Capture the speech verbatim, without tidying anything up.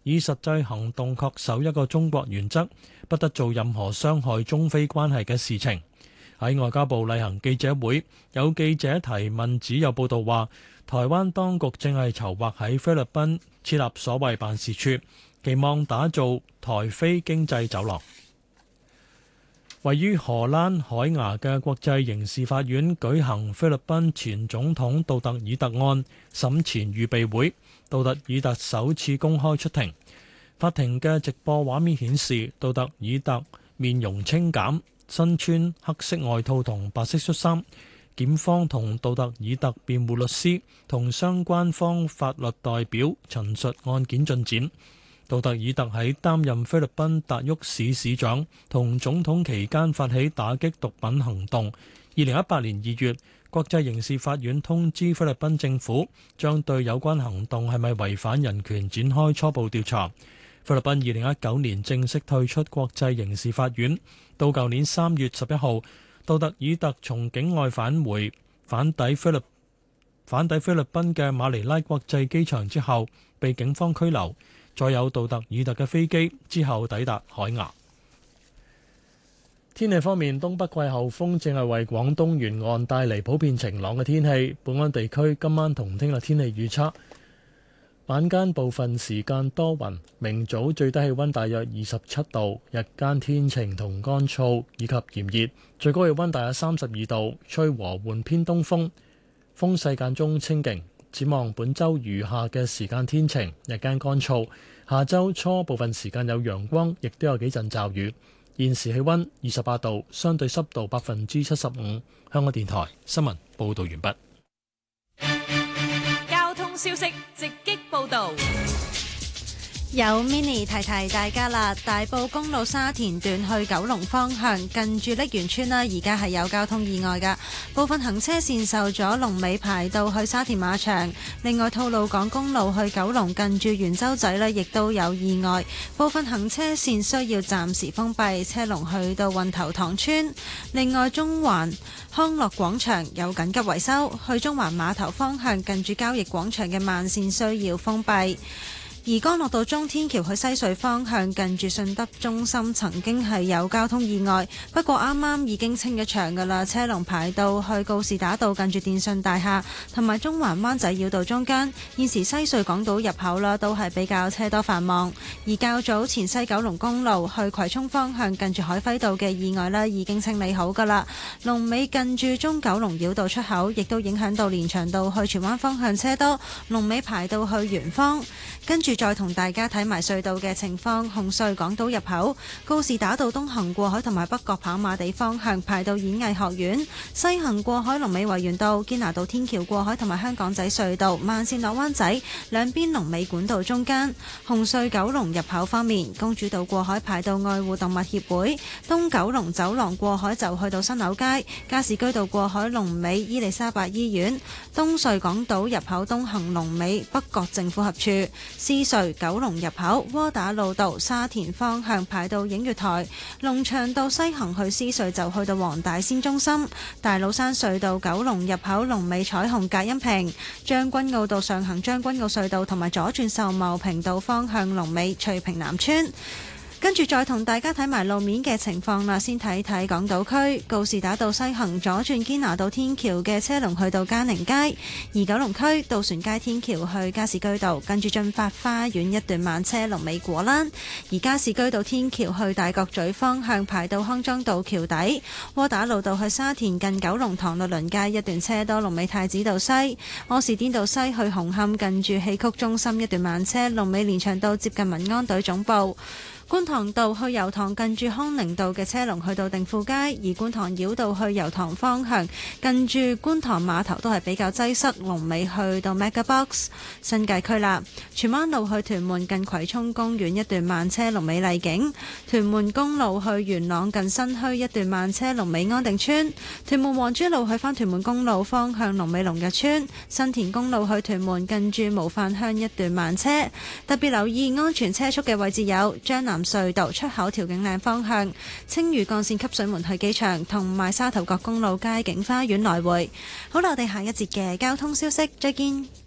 以實際行動確守一個中國原則，不得做任何傷害中非關係嘅事情。喺外交部例行記者會，有記者提問指有報道話，台灣當局正係籌劃喺菲律賓設立所謂辦事處，期望打造台菲經濟走廊。位於荷蘭海牙嘅國際刑事法院舉行菲律賓前總統杜特爾特案審前預備會，杜特爾特首次公開出庭。法庭嘅直播畫面顯示，杜特爾特面容清減，身穿黑色外套同白色恤衫。檢方同杜特爾特辯護律師同相關方法律代表陳述案件進展。杜特爾特喺擔任菲律賓達沃市市長同總統期間發起打擊毒品行動。二零一八年二月，國際刑事法院通知菲律賓政府，將對有關行動係咪違反人權展開初步調查。菲律賓二零一九年正式退出國際刑事法院。到舊年三月十一號，杜特爾特從境外返回返抵菲律返抵菲律賓嘅馬尼拉國際機場之後，被警方拘留。再有杜特爾特嘅飛機之後抵達海牙。天氣方面，東北季候風正係為廣東沿岸帶嚟普遍晴朗嘅天氣。本港地區今晚同聽日天氣預測：晚間部分時間多雲，明早最低氣溫大約二十七度，日間天晴同乾燥以及炎熱，最高氣溫大約三十二度，吹和緩偏東風，風勢間中清勁。展望本週餘下嘅時間天晴，日間乾燥。下週初部分時間有陽光，亦都有幾陣驟雨。現時氣溫二十八度，相對濕度百分之七十五。香港電台新聞報導完畢。 交通消息直擊報導。 有 mini 提提大家啦，大埔公路沙田段去九龍方向近住瀝源村啦，而家係有交通意外噶，部分行車線受阻，龍尾排到去沙田馬場。另外，吐露港公路去九龍近住元洲仔呢，亦都有意外，部分行車線需要暫時封閉，車龍去到運頭塘村。另外，中環康樂廣場有緊急維修，去中環碼頭方向近住交易廣場嘅慢線需要封閉。而干諾道中天橋去西隧方向近住信德中心曾經係有交通意外，不過啱啱已經清咗場㗎啦，車龍排到去告士打道近住電訊大廈同埋中環灣仔繞道中間。現時西隧港島入口啦都係比較車多繁忙。而較早前西九龍公路去葵涌方向近住海輝道嘅意外呢已經清理好㗎啦，龍尾近住中九龍繞道出口，亦都影響到連翔道去荃灣方向車多，龍尾排到去圓方。跟住再同大家睇埋隧道嘅情況，紅隧港島入口告士打道東行過海同埋北角跑馬地方向排到演藝學院，西行過海龍尾維園道堅拿道天橋過海同埋香港仔隧道慢線落灣仔兩邊龍尾管道中間。紅隧九龍入口方面，公主道過海排到愛護動物協會，東九龍走廊過海就去到新樓街，加士居道過海龍尾伊利沙伯醫院，東隧港島入口東行龍尾北角政府合署。獅隧九龍入口窩打老道沙田方向排到映月台，龍翔道西行去獅隧就去到黃大仙中心，大老山隧道九龍入口龍尾彩虹隔音屏，將軍澳道上行將軍澳隧道同埋左轉秀茂坪道方向龍尾翠屏南村。跟住再同大家睇埋路面嘅情況啦，先睇睇港島區告士打道西行左轉堅拿道天橋嘅車龍去到嘉寧街，而九龍區渡船街天橋去加士居道跟住進發花園一段慢車龍尾果欄，而加士居道天橋去大角咀方向排到康莊道橋底，窩打老道去沙田近九龍塘律倫街一段車多龍尾太子道西，柯士甸道西去紅磡近住戲曲中心一段慢車龍尾連翔道接近民安隊總部。觀塘道去油塘近住康寧道嘅車龍去到定富街，而觀塘繞道去油塘方向近住觀塘碼頭都係比較擠塞，龍尾去到 MegaBox。 新界區啦，荃灣路去屯門近葵涌公園一段慢車龍尾麗景，屯門公路去元朗近新墟一段慢車龍尾安定村，屯門黃珠路去返屯門公路方向龍尾龍日村，新田公路去屯門近住模範鄉一段慢車。特別留意安全車速嘅位置有將南隧道出口調景嶺方向、青嶼幹線汲水門去機場同埋沙頭角公路佳景花園來回。好啦，我哋下一節嘅交通消息再見。